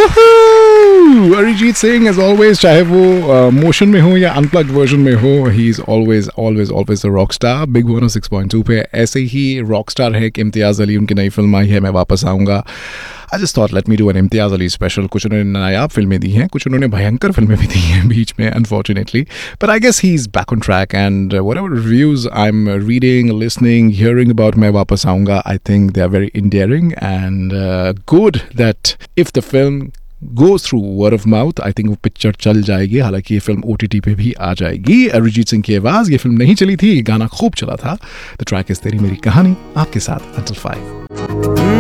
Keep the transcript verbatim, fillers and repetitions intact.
Arijit Singh as always, चाहे वो motion uh, में हो या अनप्लग्ड वर्जन में हो, he is always always always the rock star. Big one six point two पे ऐसे ही रॉक स्टार है कि इम्तियाज़ अली, उनकी नई फिल्म आई है मैं वापस आऊँगा। I just thought let me do an Imtiaz Ali special. कुछ उन्होंने नायाब फिल्में दी हैं, कुछ उन्होंने भयंकर फिल्में भी दी हैं बीच में unfortunately, but I guess he is back on track and whatever reviews I am reading, listening, hearing about मैं वापस आऊँगा, I think they are very endearing and good that if the film goes through word of mouth, I think वो picture चल जाएगी। हालांकि ये film O T T पे भी आ जाएगी। अरिजीत सिंह की आवाज़, ये फिल्म नहीं चली थी, गाना खूब चला था। द ट्रैक इज़ तेरी मेरी कहानी, आपके साथ अंटिल फाइव।